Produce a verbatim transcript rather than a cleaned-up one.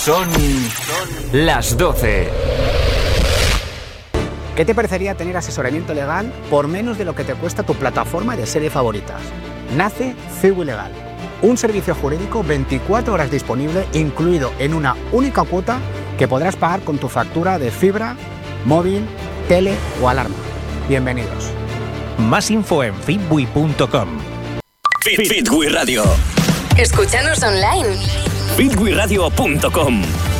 Son las doce. ¿Qué te parecería tener asesoramiento legal por menos de lo que te cuesta tu plataforma de series favoritas? Nace Cibu Legal, un servicio jurídico veinticuatro horas disponible, incluido en una única cuota que podrás pagar con tu factura de fibra, móvil, tele o alarma. Bienvenidos. Más info en fitbui punto com. Fitbui Radio. Escúchanos online. fitbui radio punto com.